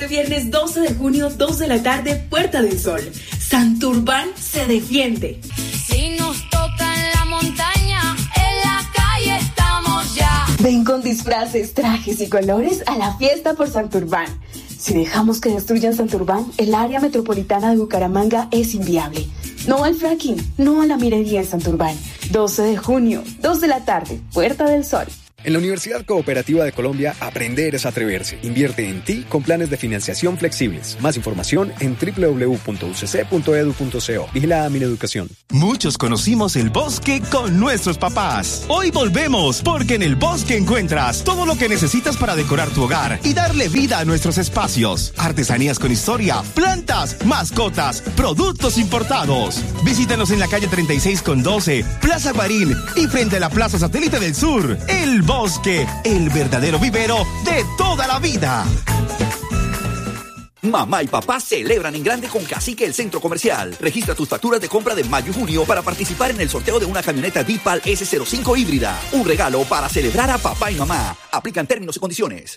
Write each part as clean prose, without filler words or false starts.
Viernes 12 de junio, 2 de la tarde, Puerta del Sol. Santurbán se defiende. Si nos toca en la montaña, en la calle estamos ya. Ven con disfraces, trajes y colores a la fiesta por Santurbán. Si dejamos que destruyan Santurbán, el área metropolitana de Bucaramanga es inviable. No al fracking, no a la minería en Santurbán. 12 de junio, 2 de la tarde, Puerta del Sol. En la Universidad Cooperativa de Colombia, aprender es atreverse. Invierte en ti con planes de financiación flexibles. Más información en www.ucc.edu.co. Vigilada Mineducación. Muchos conocimos el bosque con nuestros papás. Hoy volvemos, porque en el bosque encuentras todo lo que necesitas para decorar tu hogar y darle vida a nuestros espacios. Artesanías con historia, plantas, mascotas, productos importados. Visítanos en la calle 36 con 12, Plaza Guarín y frente a la Plaza Satélite del Sur. El bosque, el verdadero vivero de toda la vida. Mamá y papá celebran en grande con Cacique el Centro Comercial. Registra tus facturas de compra de mayo y junio para participar en el sorteo de una camioneta Deepal S05 híbrida. Un regalo para celebrar a papá y mamá. Aplican términos y condiciones.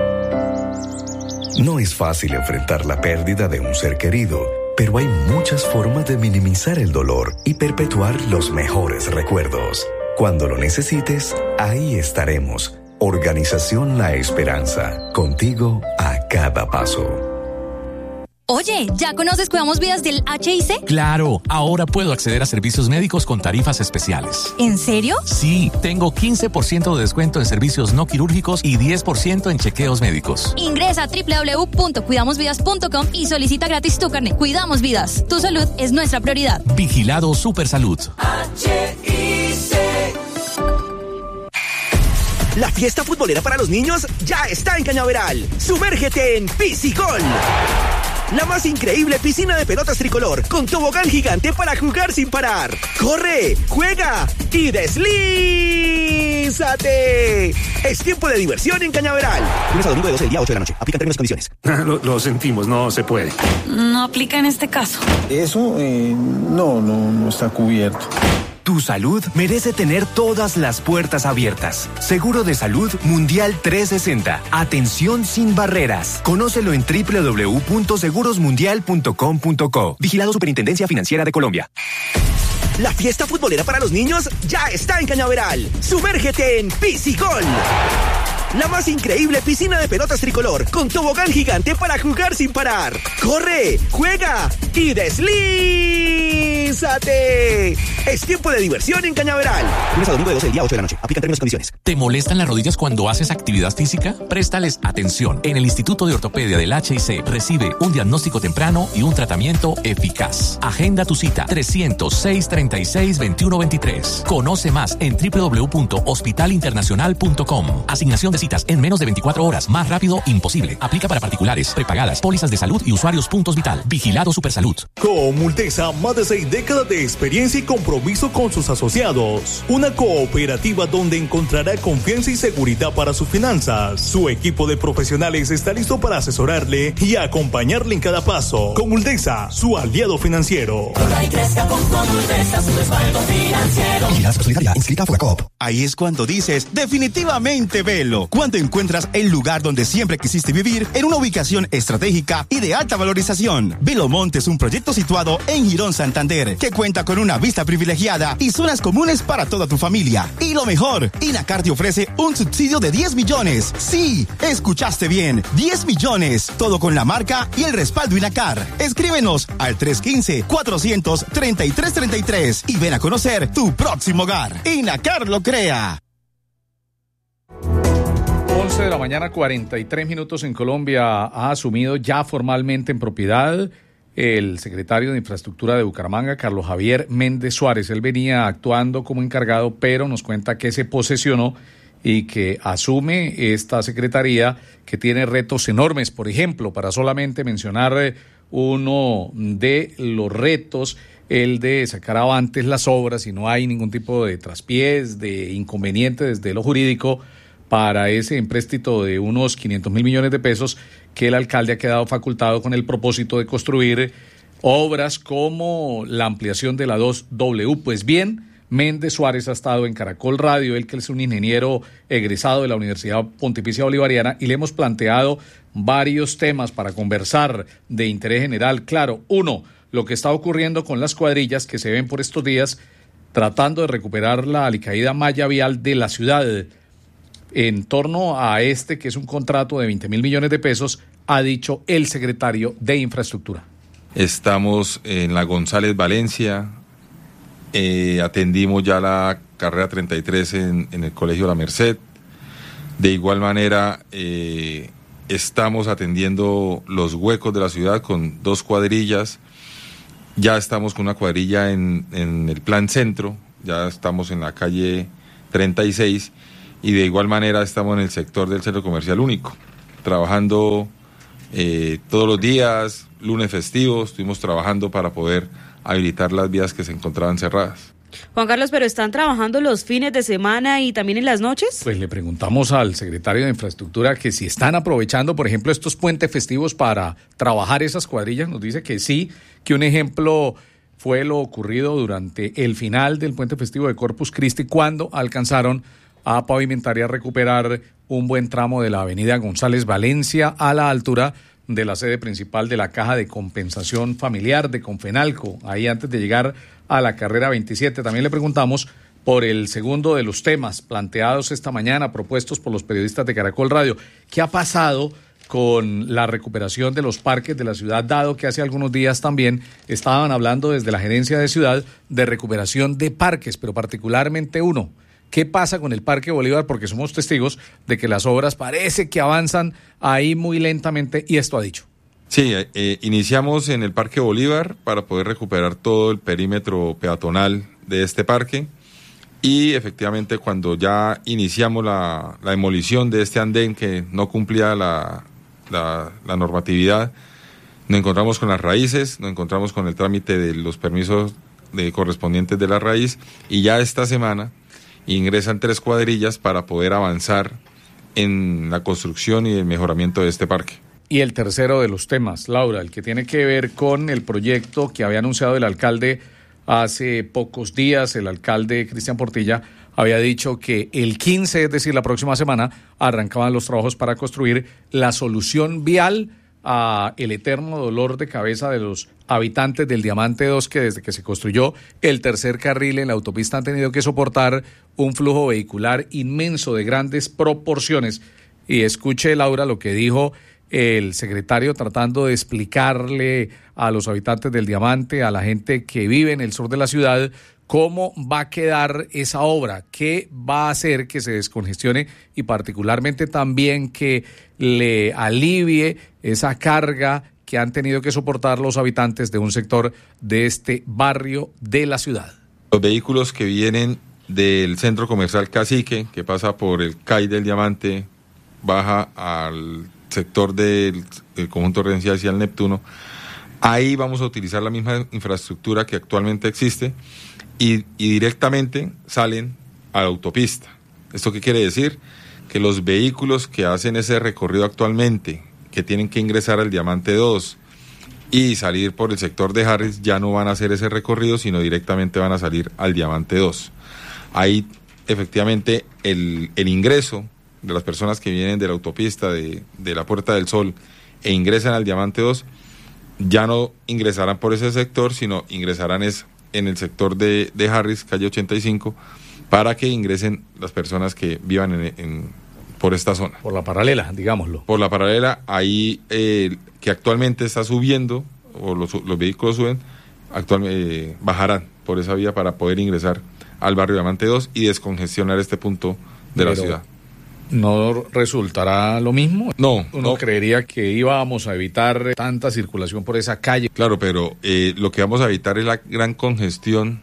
No es fácil enfrentar la pérdida de un ser querido, pero hay muchas formas de minimizar el dolor y perpetuar los mejores recuerdos. Cuando lo necesites, ahí estaremos. Organización La Esperanza, contigo a cada paso. Oye, ¿ya conoces Cuidamos Vidas del HIC? Claro, ahora puedo acceder a servicios médicos con tarifas especiales. ¿En serio? Sí, tengo 15% de descuento en servicios no quirúrgicos y 10% en chequeos médicos. Ingresa a www.cuidamosvidas.com y solicita gratis tu carnet. Cuidamos Vidas. Tu salud es nuestra prioridad. Vigilado Supersalud. HIC. La fiesta futbolera para los niños ya está en Cañaveral. Sumérgete en Piscigol. La más increíble piscina de pelotas tricolor con tobogán gigante para jugar sin parar. ¡Corre! ¡Juega! ¡Y deslízate! Es tiempo de diversión en Cañaveral. Lunes a domingo de 12 del día, 8 de la noche. Aplican términos y condiciones. Lo sentimos, no se puede. No aplica en este caso. Eso no está cubierto. Tu salud merece tener todas las puertas abiertas. Seguro de Salud Mundial 360. Atención sin barreras. Conócelo en www.segurosmundial.com.co. Vigilado Superintendencia Financiera de Colombia. La fiesta futbolera para los niños ya está en Cañaveral. Sumérgete en Piscigol. La más increíble piscina de pelotas tricolor con tobogán gigante para jugar sin parar. ¡Corre! ¡Juega! ¡Y deslízate! Es tiempo de diversión en Cañaveral. Lunes a domingo de 12 del día, 8 de la noche. Aplican términos y condiciones. ¿Te molestan las rodillas cuando haces actividad física? Préstales atención. En el Instituto de Ortopedia del HIC recibe un diagnóstico temprano y un tratamiento eficaz. Agenda tu cita 300-636-2123. Conoce más en www.hospitalinternacional.com. Asignación de citas en menos de 24 horas. Más rápido imposible. Aplica para particulares, prepagadas, pólizas de salud y usuarios Puntos Vital. Vigilado Supersalud. Comultesa, más de 6 décadas de experiencia y compromiso con sus asociados. Una cooperativa donde encontrará confianza y seguridad para sus finanzas. Su equipo de profesionales está listo para asesorarle y acompañarle en cada paso. Comultesa, su aliado financiero. Ahí es cuando dices, definitivamente Velo. Cuando encuentras el lugar donde siempre quisiste vivir, en una ubicación estratégica y de alta valorización. Velomonte es un proyecto situado en Girón, Santander, que cuenta con una vista privilegiada y zonas comunes para toda tu familia. Y lo mejor, Inacar te ofrece un subsidio de 10 millones. Sí, escuchaste bien, 10 millones. Todo con la marca y el respaldo Inacar. Escríbenos al 315-400-3333 y ven a conocer tu próximo hogar. Inacar lo crea. 11 de la mañana, 43 minutos en Colombia. Ha asumido ya formalmente en propiedad el secretario de Infraestructura de Bucaramanga, Carlos Javier Méndez Suárez. Él venía actuando como encargado, pero nos cuenta que se posesionó y que asume esta secretaría que tiene retos enormes. Por ejemplo, para solamente mencionar uno de los retos, el de sacar avantes las obras y no hay ningún tipo de traspiés, de inconveniente desde lo jurídico para ese empréstito de unos 500.000 millones de pesos que el alcalde ha quedado facultado con el propósito de construir obras como la ampliación de la 2W. Pues bien, Méndez Suárez ha estado en Caracol Radio, él que es un ingeniero egresado de la Universidad Pontificia Bolivariana, y le hemos planteado varios temas para conversar de interés general. Claro, uno, lo que está ocurriendo con las cuadrillas que se ven por estos días tratando de recuperar la alicaída malla vial de la ciudad. En torno a que es un contrato de 20.000 millones de pesos, ha dicho el secretario de Infraestructura. Estamos en la González Valencia, atendimos ya la carrera 33 en el Colegio La Merced. De igual manera, estamos atendiendo los huecos de la ciudad con 2 cuadrillas. Ya estamos con una cuadrilla en el Plan Centro, ya estamos en la calle 36 y de igual manera estamos en el sector del Centro Comercial Único, trabajando todos los días, lunes festivos, estuvimos trabajando para poder habilitar las vías que se encontraban cerradas. Juan Carlos, ¿pero están trabajando los fines de semana y también en las noches? Pues le preguntamos al secretario de Infraestructura que si están aprovechando, por ejemplo, estos puentes festivos para trabajar esas cuadrillas. Nos dice que sí, que un ejemplo fue lo ocurrido durante el final del puente festivo de Corpus Christi, cuando alcanzaron a pavimentar y a recuperar un buen tramo de la avenida González Valencia a la altura de la sede principal de la Caja de Compensación Familiar de Confenalco, ahí antes de llegar a la carrera 27. También le preguntamos por el segundo de los temas planteados esta mañana, propuestos por los periodistas de Caracol Radio. ¿Qué ha pasado con la recuperación de los parques de la ciudad, dado que hace algunos días también estaban hablando desde la gerencia de ciudad de recuperación de parques, pero particularmente uno? ¿Qué pasa con el Parque Bolívar? Porque somos testigos de que las obras parece que avanzan ahí muy lentamente, y esto ha dicho. Sí, iniciamos en el Parque Bolívar para poder recuperar todo el perímetro peatonal de este parque, y efectivamente cuando ya iniciamos la demolición de este andén que no cumplía la normatividad, nos encontramos con las raíces, nos encontramos con el trámite de los permisos correspondientes de la raíz, y ya esta semana ingresan 3 cuadrillas para poder avanzar en la construcción y el mejoramiento de este parque. Y el tercero de los temas, Laura, el que tiene que ver con el proyecto que había anunciado el alcalde hace pocos días. El alcalde Cristian Portilla había dicho que el 15, es decir, la próxima semana, arrancaban los trabajos para construir la solución vial a el eterno dolor de cabeza de los habitantes del Diamante 2, que desde que se construyó el tercer carril en la autopista han tenido que soportar un flujo vehicular inmenso de grandes proporciones. Y escuche, Laura, lo que dijo el secretario tratando de explicarle a los habitantes del Diamante, a la gente que vive en el sur de la ciudad, cómo va a quedar esa obra, qué va a hacer que se descongestione y particularmente también que le alivie esa carga que han tenido que soportar los habitantes de un sector de este barrio de la ciudad. Los vehículos que vienen del centro comercial Cacique, que pasa por el CAI del Diamante, baja al sector del conjunto residencial Neptuno, ahí vamos a utilizar la misma infraestructura que actualmente existe y directamente salen a la autopista. ¿Esto qué quiere decir? Que los vehículos que hacen ese recorrido actualmente, que tienen que ingresar al Diamante 2 y salir por el sector de Harris, ya no van a hacer ese recorrido, sino directamente van a salir al Diamante 2. Ahí efectivamente el ingreso de las personas que vienen de la autopista de la Puerta del Sol e ingresan al Diamante 2, ya no ingresarán por ese sector, sino ingresarán en el sector de Harris, calle 85, para que ingresen las personas que vivan por esta zona. Por la paralela, digámoslo. Por la paralela, ahí que actualmente está subiendo, o los vehículos suben, actualmente bajarán por esa vía para poder ingresar al barrio Diamante 2 y descongestionar este punto de la ciudad. ¿No resultará lo mismo? No. Uno creería que íbamos a evitar tanta circulación por esa calle. Claro, pero lo que vamos a evitar es la gran congestión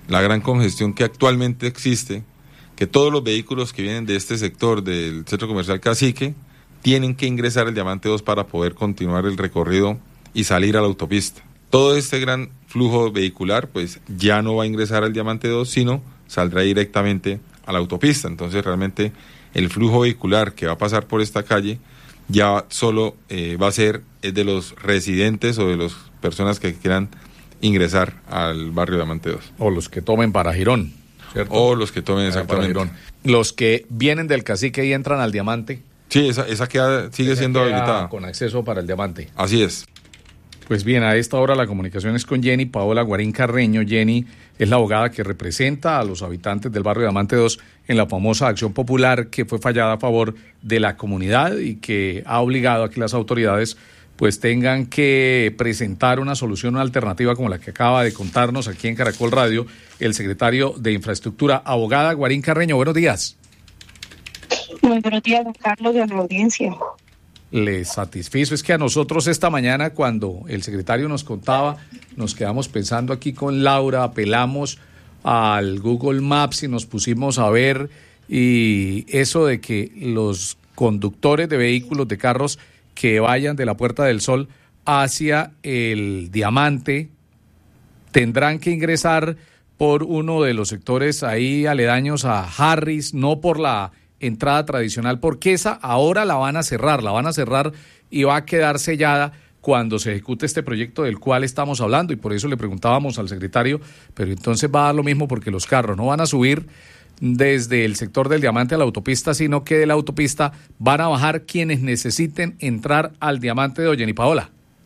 que actualmente existe, que todos los vehículos que vienen de este sector del centro comercial Cacique tienen que ingresar al Diamante 2 para poder continuar el recorrido y salir a la autopista. Todo este gran flujo vehicular pues ya no va a ingresar al Diamante 2, sino saldrá directamente a la autopista. Entonces realmente el flujo vehicular que va a pasar por esta calle ya solo va a ser de los residentes o de las personas que quieran ingresar al barrio Diamante 2. O los que tomen para Girón. ¿cierto? O los que tomen exactamente. Los que vienen del Cacique y entran al Diamante. Sí, esa sigue siendo habilitada. Con acceso para el Diamante. Así es. Pues bien, a esta hora la comunicación es con Jenny Paola Guarín Carreño. Jenny es la abogada que representa a los habitantes del barrio Diamante 2 en la famosa acción popular que fue fallada a favor de la comunidad y que ha obligado a que las autoridades pues tengan que presentar una solución, una alternativa como la que acaba de contarnos aquí en Caracol Radio el secretario de Infraestructura. Abogada Guarín Carreño, buenos días. Muy buenos días, don Carlos, de la audiencia. Les satisfizo. Es que a nosotros esta mañana, cuando el secretario nos contaba, nos quedamos pensando aquí con Laura, apelamos al Google Maps y nos pusimos a ver, y eso de que los conductores de vehículos, de carros que vayan de la Puerta del Sol hacia el Diamante tendrán que ingresar por uno de los sectores ahí aledaños a Harris, no por la entrada tradicional, porque esa ahora la van a cerrar y va a quedar sellada cuando se ejecute este proyecto del cual estamos hablando, y por eso le preguntábamos al secretario, pero entonces va a dar lo mismo porque los carros no van a subir desde el sector del Diamante a la autopista, sino que de la autopista van a bajar quienes necesiten entrar al Diamante de Jenny Paola.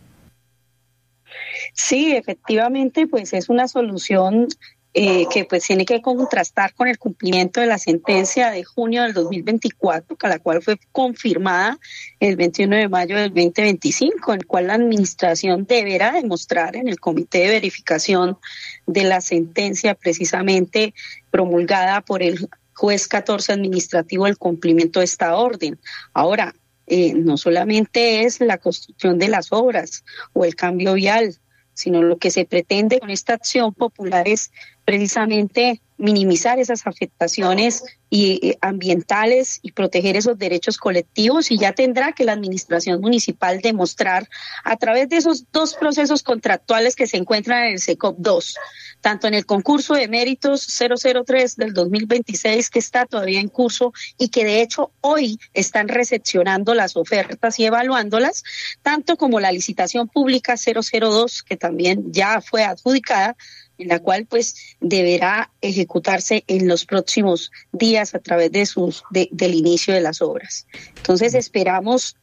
Sí, efectivamente, pues es una solución que pues tiene que contrastar con el cumplimiento de la sentencia de junio del 2024, la cual fue confirmada el 21 de mayo del 2025, en el cual la administración deberá demostrar en el comité de verificación de la sentencia precisamente promulgada por el juez 14 administrativo el cumplimiento de esta orden. Ahora, no solamente es la construcción de las obras o el cambio vial, sino lo que se pretende con esta acción popular es precisamente minimizar esas afectaciones ambientales y proteger esos derechos colectivos, y ya tendrá que la administración municipal demostrar a través de esos dos procesos contractuales que se encuentran en el SECOP 2, tanto en el concurso de méritos 003 del 2026 que está todavía en curso y que de hecho hoy están recepcionando las ofertas y evaluándolas, tanto como la licitación pública 002 que también ya fue adjudicada, en la cual pues deberá ejecutarse en los próximos días a través de del inicio de las obras. Entonces esperamos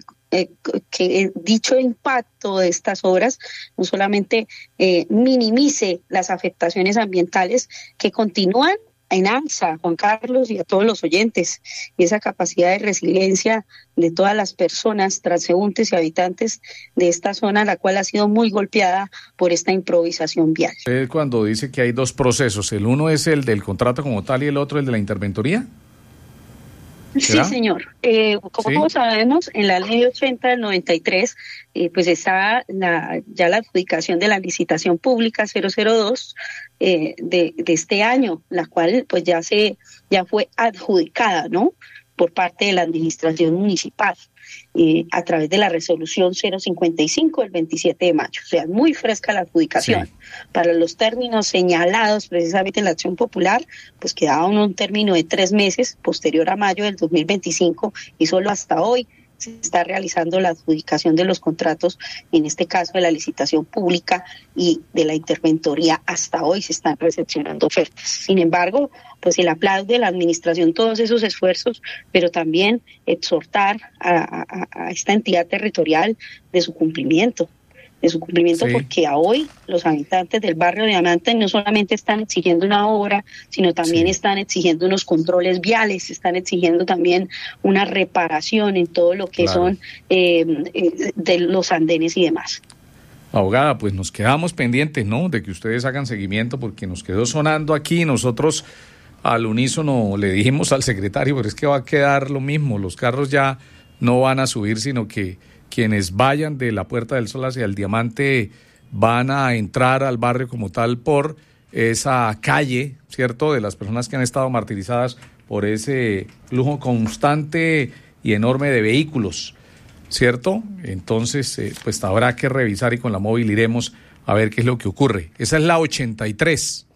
que dicho impacto de estas obras no solamente minimice las afectaciones ambientales que continúan en alza, Juan Carlos, y a todos los oyentes, y esa capacidad de resiliencia de todas las personas, transeúntes y habitantes de esta zona, la cual ha sido muy golpeada por esta improvisación vial. Cuando dice que hay dos procesos, el uno es el del contrato como tal y el otro el de la interventoría. ¿Será? Sí, señor. Como sabemos, en la ley 80 del 93, pues está ya la adjudicación de la licitación pública 002 de este año, la cual pues ya fue adjudicada, ¿no?, por parte de la administración municipal a través de la resolución 055 del 27 de mayo. O sea, muy fresca la adjudicación. Sí. Para los términos señalados precisamente en la acción popular, pues quedaba un término de 3 meses posterior a mayo del 2025 y solo hasta hoy se está realizando la adjudicación de los contratos, en este caso de la licitación pública y de la interventoría. Hasta hoy se están recepcionando ofertas. Sin embargo, pues el aplaude la administración todos esos esfuerzos, pero también exhortar a esta entidad territorial de su cumplimiento, sí. Porque a hoy los habitantes del barrio Diamante no solamente están exigiendo una obra, sino también están exigiendo unos controles viales, están exigiendo también una reparación en todo lo que son de los andenes y demás. Abogada, pues nos quedamos pendientes, ¿no?, de que ustedes hagan seguimiento, porque nos quedó sonando aquí. Nosotros al unísono le dijimos al secretario, pero es que va a quedar lo mismo, los carros ya no van a subir, sino que quienes vayan de la Puerta del Sol hacia el Diamante van a entrar al barrio como tal por esa calle, ¿cierto?, de las personas que han estado martirizadas por ese flujo constante y enorme de vehículos, ¿cierto? Entonces, pues habrá que revisar y con la móvil iremos a ver qué es lo que ocurre. Esa es la 83.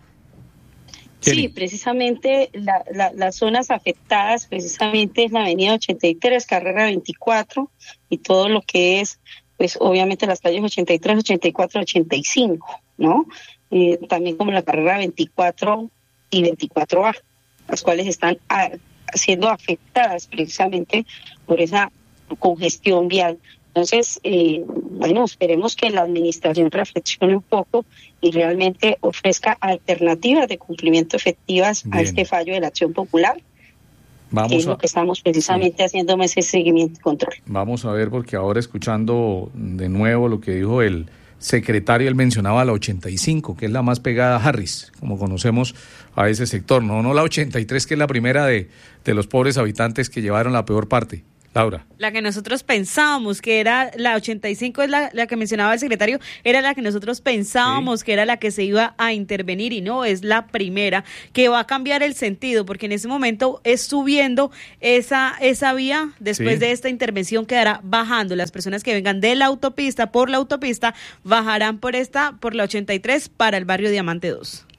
Sí, precisamente las zonas afectadas precisamente es la avenida 83, carrera 24 y todo lo que es, pues obviamente las calles 83, 84, 85, ¿no? También como la carrera 24 y 24A, las cuales están siendo afectadas precisamente por esa congestión vial. Entonces, bueno, esperemos que la administración reflexione un poco y realmente ofrezca alternativas de cumplimiento efectivas a este fallo de la acción popular. Que es lo que estamos precisamente haciendo ese seguimiento y control. Vamos a ver, porque ahora escuchando de nuevo lo que dijo el secretario, él mencionaba la 85, que es la más pegada a Harris, como conocemos a ese sector, no la 83, que es la primera de los pobres habitantes que llevaron la peor parte. Laura. La que nosotros pensábamos que era la 85, es la que mencionaba el secretario, era la que nosotros pensábamos que era la que se iba a intervenir, y no, es la primera que va a cambiar el sentido, porque en ese momento es subiendo esa vía, después de esta intervención quedará bajando. Las personas que vengan de la autopista, por la autopista, bajarán por la 83 para el barrio Diamante 2.